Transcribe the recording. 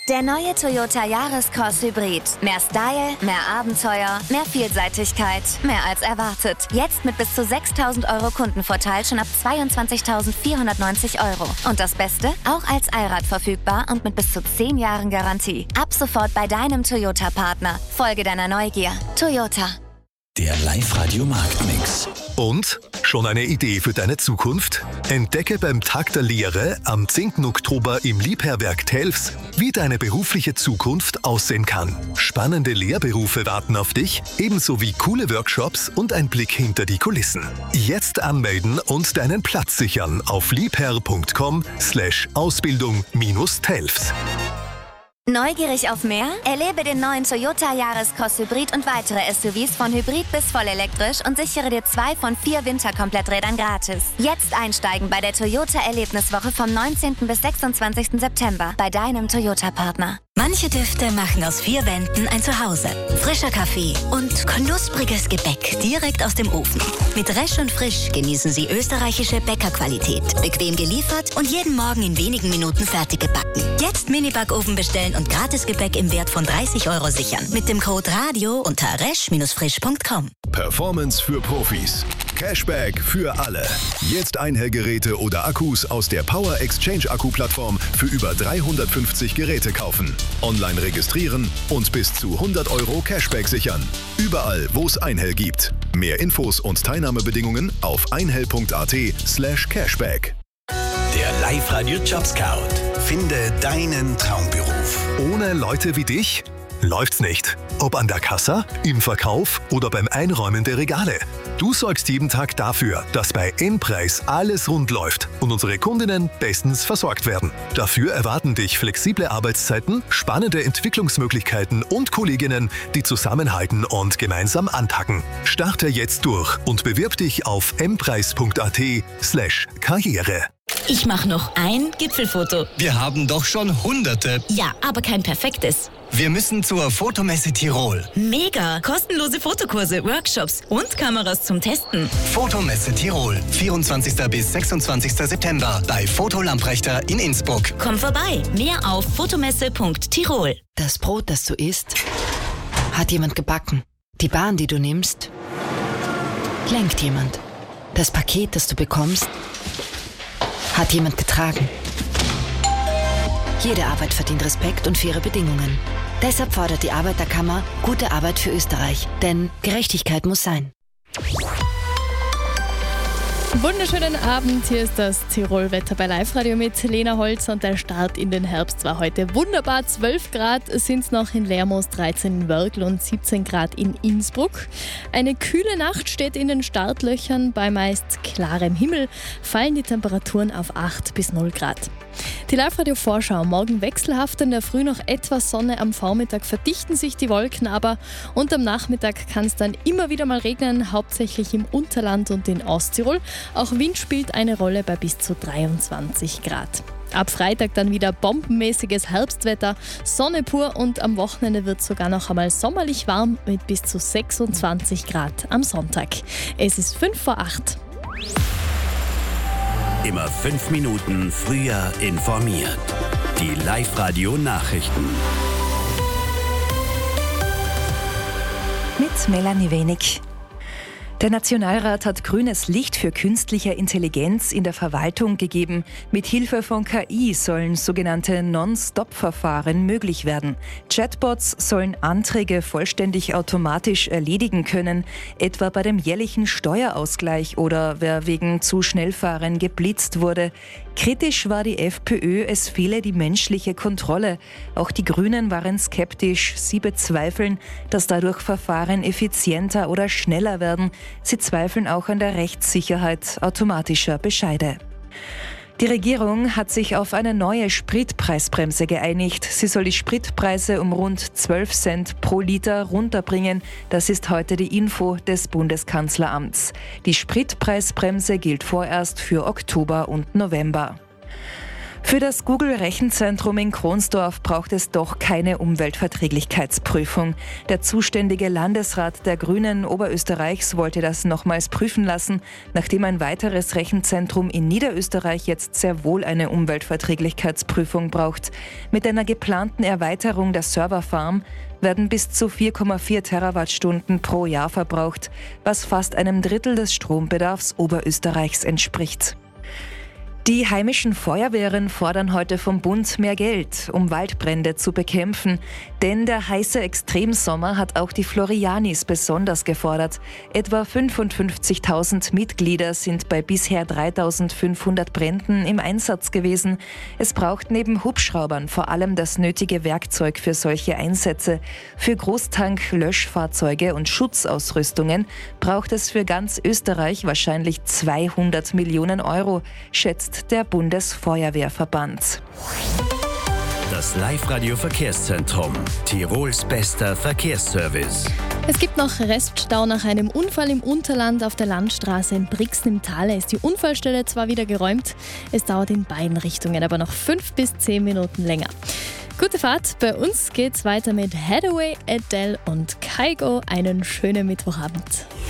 Der neue Toyota Yaris-Cross Hybrid. Mehr Style, mehr Abenteuer, mehr Vielseitigkeit, mehr als erwartet. Jetzt mit bis zu 6.000 € Kundenvorteil schon ab 22.490 €. Und das Beste? Auch als Allrad verfügbar und mit bis zu 10 Jahren Garantie. Ab sofort bei deinem Toyota-Partner. Folge deiner Neugier. Toyota. Der Live-Radio-Marktmix. Und? Schon eine Idee für deine Zukunft? Entdecke beim Tag der Lehre am 10. Oktober im Liebherrwerk Telfs, wie deine berufliche Zukunft aussehen kann. Spannende Lehrberufe warten auf dich, ebenso wie coole Workshops und ein Blick hinter die Kulissen. Jetzt anmelden und deinen Platz sichern auf liebherr.com/Ausbildung-Telfs. Neugierig auf mehr? Erlebe den neuen Toyota Yaris-Cross Hybrid und weitere SUVs von Hybrid bis vollelektrisch und sichere dir 2 von 4 Winterkompletträdern gratis. Jetzt einsteigen bei der Toyota-Erlebniswoche vom 19. bis 26. September bei deinem Toyota-Partner. Manche Düfte machen aus 4 Wänden ein Zuhause. Frischer Kaffee und knuspriges Gebäck direkt aus dem Ofen. Mit Resch und Frisch genießen Sie österreichische Bäckerqualität. Bequem geliefert und jeden Morgen in wenigen Minuten fertig gebacken. Jetzt Mini-Backofen bestellen und Gratisgebäck im Wert von 30 € sichern. Mit dem Code RADIO unter resch-frisch.com. Performance für Profis. Cashback für alle. Jetzt Einhellgeräte oder Akkus aus der Power Exchange Akku-Plattform für über 350 Geräte kaufen. Online registrieren und bis zu 100 € Cashback sichern. Überall, wo es Einhell gibt. Mehr Infos und Teilnahmebedingungen auf einhell.at/Cashback. Der Live-Radio Jobscout. Finde deinen Traumberuf. Ohne Leute wie dich läuft's nicht. Ob an der Kassa, im Verkauf oder beim Einräumen der Regale. Du sorgst jeden Tag dafür, dass bei N-Preis alles rund läuft und unsere Kundinnen bestens versorgt werden. Dafür erwarten dich flexible Arbeitszeiten, spannende Entwicklungsmöglichkeiten und Kolleginnen, die zusammenhalten und gemeinsam anpacken. Starte jetzt durch und bewirb dich auf mpreis.at/Karriere. Ich mache noch ein Gipfelfoto. Wir haben doch schon Hunderte. Ja, aber kein perfektes. Wir müssen zur Fotomesse Tirol. Mega! Kostenlose Fotokurse, Workshops und Kameras zum Testen. Fotomesse Tirol, 24. bis 26. September bei Foto Lamprechter in Innsbruck. Komm vorbei. Mehr auf fotomesse.tirol. Das Brot, das du isst, hat jemand gebacken. Die Bahn, die du nimmst, lenkt jemand. Das Paket, das du bekommst, hat jemand getragen. Jede Arbeit verdient Respekt und faire Bedingungen. Deshalb fordert die Arbeiterkammer gute Arbeit für Österreich. Denn Gerechtigkeit muss sein. Wunderschönen Abend, hier ist das Tirol-Wetter bei Live-Radio mit Lena Holz und der Start in den Herbst war heute wunderbar. 12 Grad sind es noch in Lermoos, 13 in Wörgl und 17 Grad in Innsbruck. Eine kühle Nacht steht in den Startlöchern. Bei meist klarem Himmel fallen die Temperaturen auf 8 bis 0 Grad. Die Live-Radio-Vorschau. Morgen wechselhaft, in der Früh noch etwas Sonne, am Vormittag verdichten sich die Wolken aber und am Nachmittag kann es dann immer wieder mal regnen, hauptsächlich im Unterland und in Osttirol. Auch Wind spielt eine Rolle bei bis zu 23 Grad. Ab Freitag dann wieder bombenmäßiges Herbstwetter, Sonne pur und am Wochenende wird es sogar noch einmal sommerlich warm mit bis zu 26 Grad am Sonntag. Es ist 7:55. Immer 5 Minuten früher informiert. Die Live-Radio-Nachrichten. Mit Melanie Wenig. Der Nationalrat hat grünes Licht für künstliche Intelligenz in der Verwaltung gegeben. Mit Hilfe von KI sollen sogenannte Non-Stop-Verfahren möglich werden. Chatbots sollen Anträge vollständig automatisch erledigen können, etwa bei dem jährlichen Steuerausgleich oder wer wegen zu Schnellfahren geblitzt wurde. Kritisch war die FPÖ, es fehle die menschliche Kontrolle. Auch die Grünen waren skeptisch. Sie bezweifeln, dass dadurch Verfahren effizienter oder schneller werden. Sie zweifeln auch an der Rechtssicherheit automatischer Bescheide. Die Regierung hat sich auf eine neue Spritpreisbremse geeinigt. Sie soll die Spritpreise um rund 12 Cent pro Liter runterbringen. Das ist heute die Info des Bundeskanzleramts. Die Spritpreisbremse gilt vorerst für Oktober und November. Für das Google-Rechenzentrum in Kronsdorf braucht es doch keine Umweltverträglichkeitsprüfung. Der zuständige Landesrat der Grünen Oberösterreichs wollte das nochmals prüfen lassen, nachdem ein weiteres Rechenzentrum in Niederösterreich jetzt sehr wohl eine Umweltverträglichkeitsprüfung braucht. Mit einer geplanten Erweiterung der Serverfarm werden bis zu 4,4 Terawattstunden pro Jahr verbraucht, was fast einem Drittel des Strombedarfs Oberösterreichs entspricht. Die heimischen Feuerwehren fordern heute vom Bund mehr Geld, um Waldbrände zu bekämpfen. Denn der heiße Extremsommer hat auch die Florianis besonders gefordert. Etwa 55.000 Mitglieder sind bei bisher 3.500 Bränden im Einsatz gewesen. Es braucht neben Hubschraubern vor allem das nötige Werkzeug für solche Einsätze. Für Großtank, Löschfahrzeuge und Schutzausrüstungen braucht es für ganz Österreich wahrscheinlich 200 Millionen Euro, schätzt der Bundesfeuerwehrverband. Das Live-Radio-Verkehrszentrum. Tirols bester Verkehrsservice. Es gibt noch Reststau nach einem Unfall im Unterland. Auf der Landstraße in Brixen im Tale ist die Unfallstelle zwar wieder geräumt, es dauert in beiden Richtungen aber noch 5 bis 10 Minuten länger. Gute Fahrt, bei uns geht's weiter mit Hathaway, Adele und Kygo. Einen schönen Mittwochabend.